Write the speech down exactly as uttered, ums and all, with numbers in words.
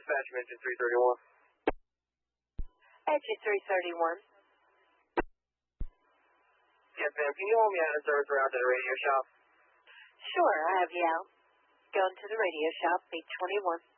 dispatch from engine three thirty-one. Engine three thirty-one. Yes, ma'am. Can you hold me out of service around to the radio shop? Sure, I have Yale. Going to the radio shop, eight twenty-one.